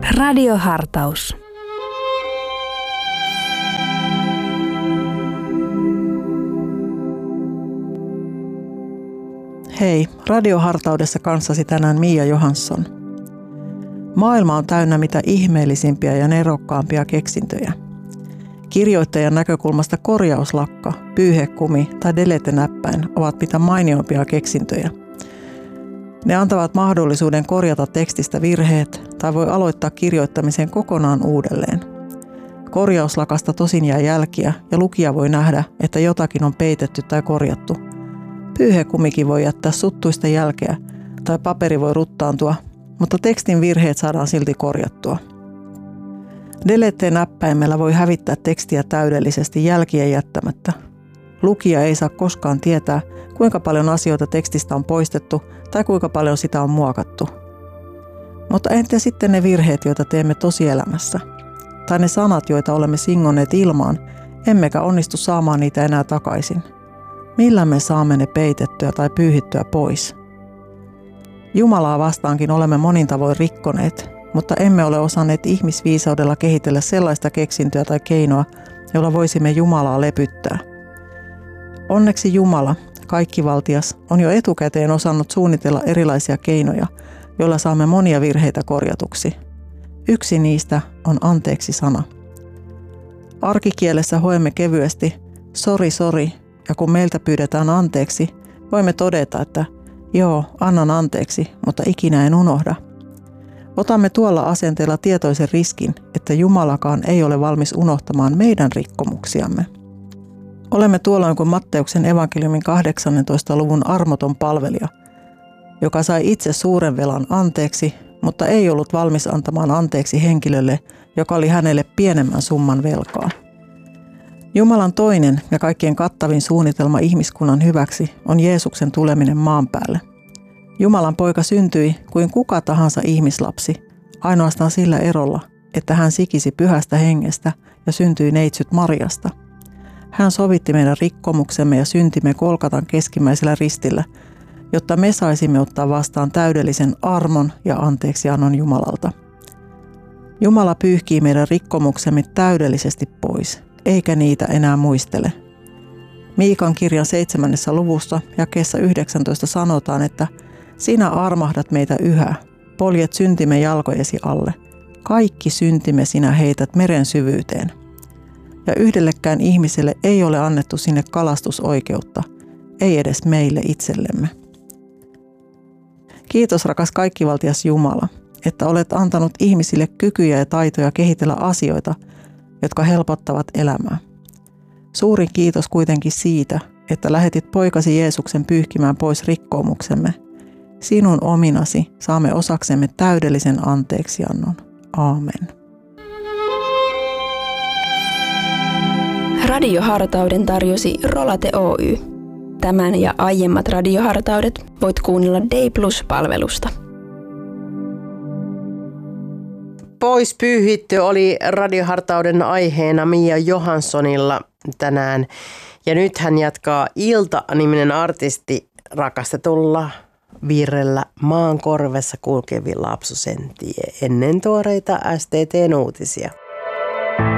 Radiohartaus. Hei, Radiohartaudessa kanssasi tänään Mia Johansson. Maailma on täynnä mitä ihmeellisimpiä ja nerokkaampia keksintöjä. Kirjoittajan näkökulmasta korjauslakka, pyyhekumi tai delete-näppäin ovat mitä mainiompia keksintöjä. Ne antavat mahdollisuuden korjata tekstistä virheet tai voi aloittaa kirjoittamisen kokonaan uudelleen. Korjauslakasta tosin jää jälkiä ja lukija voi nähdä, että jotakin on peitetty tai korjattu. Pyyhekumikin voi jättää suttuista jälkeä tai paperi voi ruttaantua, mutta tekstin virheet saadaan silti korjattua. Delete-näppäimellä voi hävittää tekstiä täydellisesti jälkiä jättämättä. Lukija ei saa koskaan tietää, kuinka paljon asioita tekstistä on poistettu tai kuinka paljon sitä on muokattu. Mutta entä sitten ne virheet, joita teemme tosielämässä? Tai ne sanat, joita olemme singonneet ilmaan, emmekä onnistu saamaan niitä enää takaisin. Millä me saamme ne peitettyä tai pyyhittyä pois? Jumalaa vastaankin olemme monin tavoin rikkoneet, mutta emme ole osanneet ihmisviisaudella kehitellä sellaista keksintöä tai keinoa, jolla voisimme Jumalaa lepyttää. Onneksi Jumala, kaikkivaltias, on jo etukäteen osannut suunnitella erilaisia keinoja, joilla saamme monia virheitä korjatuksi. Yksi niistä on anteeksi-sana. Arkikielessä hoemme kevyesti sori, ja kun meiltä pyydetään anteeksi, voimme todeta, että joo, annan anteeksi, mutta ikinä en unohda. Otamme tuolla asenteella tietoisen riskin, että Jumalakaan ei ole valmis unohtamaan meidän rikkomuksiamme. Olemme tuolloin kuin Matteuksen evankeliumin 18. luvun armoton palvelija, joka sai itse suuren velan anteeksi, mutta ei ollut valmis antamaan anteeksi henkilölle, joka oli hänelle pienemmän summan velkaa. Jumalan toinen ja kaikkien kattavin suunnitelma ihmiskunnan hyväksi on Jeesuksen tuleminen maan päälle. Jumalan poika syntyi kuin kuka tahansa ihmislapsi, ainoastaan sillä erolla, että hän sikisi pyhästä hengestä ja syntyi neitsyt Mariasta. Hän sovitti meidän rikkomuksemme ja syntimme Golgatan keskimmäisellä ristillä, jotta me saisimme ottaa vastaan täydellisen armon ja anteeksiannon Jumalalta. Jumala pyyhkii meidän rikkomuksemme täydellisesti pois, eikä niitä enää muistele. Miikan kirjan 7. luvussa jakeessa 19 sanotaan, että sinä armahdat meitä yhä, poljet syntimme jalkojesi alle. Kaikki syntimme sinä heität meren syvyyteen. Ja yhdellekään ihmiselle ei ole annettu sinne kalastusoikeutta, ei edes meille itsellemme. Kiitos rakas kaikkivaltias Jumala, että olet antanut ihmisille kykyjä ja taitoja kehitellä asioita, jotka helpottavat elämää. Suurin kiitos kuitenkin siitä, että lähetit poikasi Jeesuksen pyyhkimään pois rikkomuksemme. Sinun ominasi saamme osaksemme täydellisen anteeksiannon. Aamen. Radiohartauden tarjosi Rolate Oy. Tämän ja aiemmat radiohartaudet voit kuunnella Day Plus-palvelusta. Pois pyyhitty oli radiohartauden aiheena Mia Johanssonilla tänään. Ja nyt hän jatkaa Ilta-niminen artisti rakastetulla virrellä maan korvessa kulkevi lapsusen tie ennen tuoreita STT:n uutisia.